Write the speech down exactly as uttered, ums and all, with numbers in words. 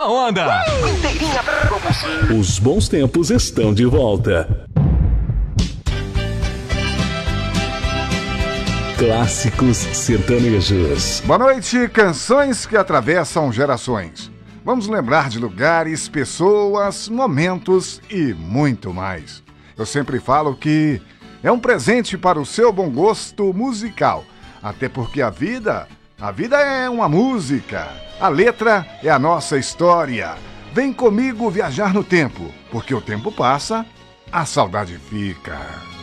onda. Inteirinha pra você. Os bons tempos estão de volta. Clássicos sertanejos. Boa noite, canções que atravessam gerações. Vamos lembrar de lugares, pessoas, momentos e muito mais. Eu sempre falo que é um presente para o seu bom gosto musical. Até porque a vida, a vida é uma música. A letra é a nossa história. Vem comigo viajar no tempo, porque o tempo passa, a saudade fica.